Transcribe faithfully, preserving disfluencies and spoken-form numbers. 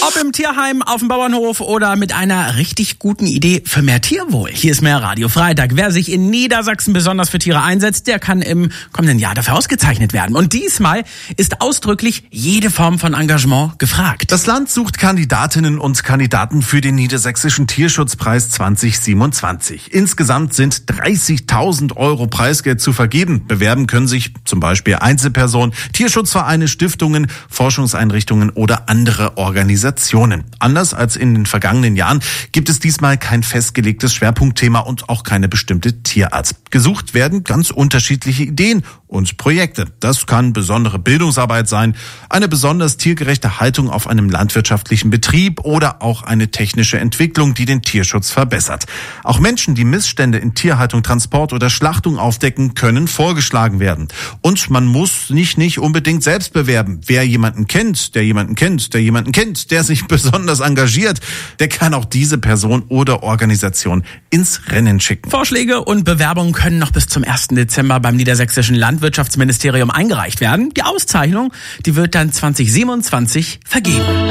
Ob im Tierheim, auf dem Bauernhof oder mit einer richtig guten Idee für mehr Tierwohl. Hier ist mehr Radio Freitag. Wer sich in Niedersachsen besonders für Tiere einsetzt, der kann im kommenden Jahr dafür ausgezeichnet werden. Und diesmal ist ausdrücklich jede Form von Engagement gefragt. Das Land sucht Kandidatinnen und Kandidaten für den Niedersächsischen Tierschutzpreis zwanzig siebenundzwanzig. Insgesamt sind dreißigtausend Euro Preisgeld zu vergeben. Bewerben können sich zum Beispiel Einzelpersonen, Tierschutzvereine, Stiftungen, Forschungseinrichtungen oder andere Organisationen. Anders als in den vergangenen Jahren gibt es diesmal kein festgelegtes Schwerpunktthema und auch keine bestimmte Tierart. Gesucht werden ganz unterschiedliche Ideen und Projekte. Das kann besondere Bildungsarbeit sein, eine besonders tiergerechte Haltung auf einem landwirtschaftlichen Betrieb oder auch eine technische Entwicklung, die den Tierschutz verbessert. Auch Menschen, die Missstände in Tierhaltung, Transport oder Schlachtung aufdecken, können vorgeschlagen werden. Und man muss nicht, nicht unbedingt selbst bewerben. Wer jemanden kennt, der jemanden kennt, der jemanden kennt, der sich besonders engagiert, der kann auch diese Person oder Organisation ins Rennen schicken. Vorschläge und Bewerbungen können noch bis zum ersten Dezember beim Niedersächsischen Landwirtschaftsministerium eingereicht werden. Die Auszeichnung, die wird dann zwanzig siebenundzwanzig vergeben.